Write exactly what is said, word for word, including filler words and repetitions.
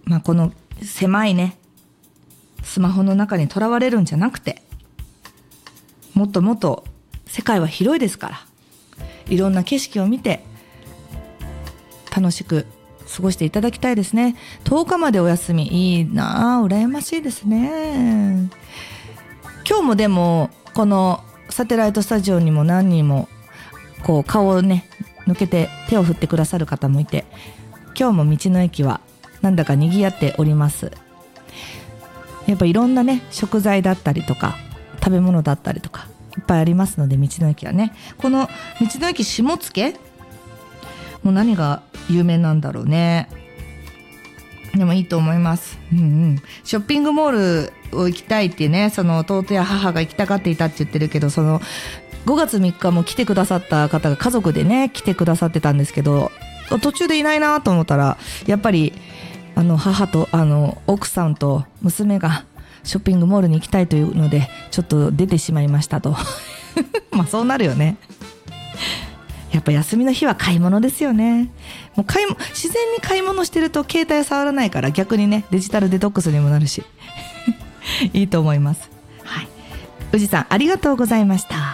まあ、この狭いねスマホの中にとらわれるんじゃなくて、もっともっと世界は広いですから、いろんな景色を見て楽しく過ごしていただきたいですね。とおかまでお休み、いいなあ、羨ましいですね。今日もでもこのサテライトスタジオにも何人もこう顔をね抜けて手を振ってくださる方もいて、今日も道の駅はなんだか賑わっております。やっぱいろんなね食材だったりとか食べ物だったりとかいっぱいありますので、道の駅はね、この道の駅下野もう何が有名なんだろうね。でもいいと思います、うんうん、ショッピングモールを行きたいってね、その弟や母が行きたがっていたって言ってるけど、そのごがつみっかも来てくださった方が家族でね来てくださってたんですけど、途中でいないなと思ったら、やっぱりあの母とあの奥さんと娘がショッピングモールに行きたいというのでちょっと出てしまいましたとまあそうなるよね。やっぱ休みの日は買い物ですよね。もう買い自然に買い物してると携帯触らないから、逆にねデジタルデトックスにもなるしいいと思います。はい、宇治さんありがとうございました。